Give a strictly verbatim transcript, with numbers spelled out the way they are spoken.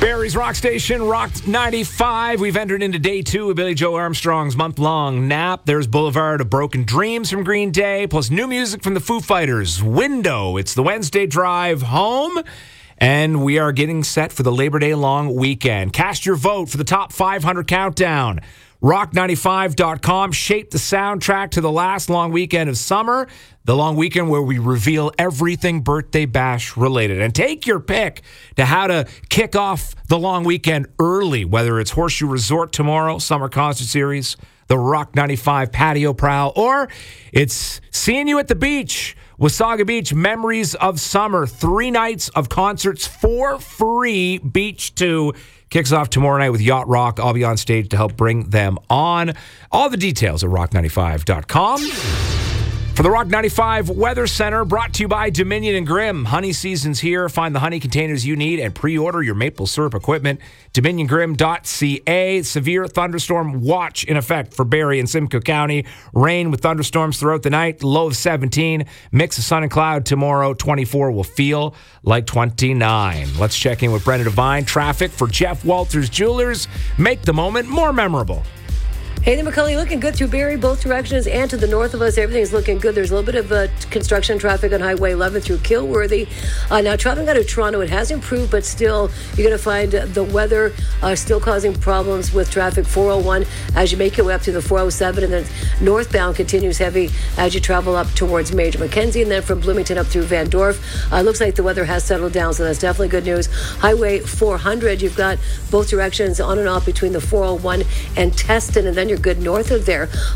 Barrie's Rock Station, Rock ninety-five. We've entered into day two of Billy Joe Armstrong's month-long nap. There's Boulevard of Broken Dreams from Green Day, plus new music from the Foo Fighters. Window. It's the Wednesday drive home, and we are getting set for the Labor Day long weekend. Cast your vote for the top five hundred countdown. rock ninety-five dot com. Shape the soundtrack to the last long weekend of summer, the long weekend where we reveal everything Birthday Bash related. And take your pick to how to kick off the long weekend early, whether it's Horseshoe Resort tomorrow, Summer Concert Series, the Rock ninety-five Patio Prowl, or it's seeing you at the beach. Wasaga Beach, Memories of Summer. Three nights of concerts for free. Beach two kicks off tomorrow night with Yacht Rock. I'll be on stage to help bring them on. All the details at rock ninety-five dot com. For the Rock ninety-five Weather Center, brought to you by Dominion and Grimm. Honey season's here. Find the honey containers you need and pre-order your maple syrup equipment. dominion grim dot c a. Severe thunderstorm watch in effect for Barrie and Simcoe County. Rain with thunderstorms throughout the night. Low of seventeen. Mix of sun and cloud tomorrow. twenty-four will feel like twenty-nine. Let's check in with Brenda Devine. Traffic for Jeff Walters Jewelers. Make the moment more memorable. Hayden McCully looking good through Barrie, both directions, and to the north of us. Everything's looking good. There's a little bit of uh, construction traffic on Highway eleven through Kilworthy. Uh, now, traveling out of Toronto, it has improved, but still, you're going to find the weather uh, still causing problems with traffic. four oh one as you make your way up to the four oh seven, and then northbound continues heavy as you travel up towards Major Mackenzie, and then from Bloomington up through Van Dorp. Uh, looks like the weather has settled down, so that's definitely good news. Highway four hundred, you've got both directions on and off between the four oh one and Teston, and then you're good north of there.